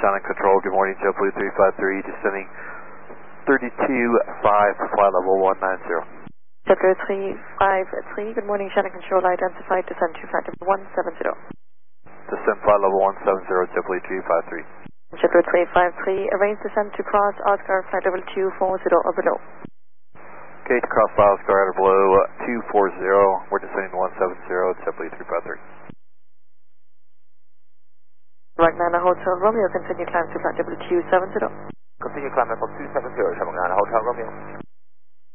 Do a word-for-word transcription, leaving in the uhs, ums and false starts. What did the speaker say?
Sound and Control. Good morning, JetBlue three five three, descending thirty-two five for flight level one nine zero. JetBlue three five three, good morning, Sound and Control. Identified descent to flight level one seven zero. Descend flight level one seven zero, JetBlue three five three. JetBlue three five three, arrange descent to cross Oscar flight level two four zero or below. Okay, to cross Oscar at or below two four zero, we're descending to one seven zero, JetBlue three five three. Right Nana Hotel Romeo, continue climb to flight level two seven zero. Continue climb level two seven zero, Shabang Nana Hotel Romeo.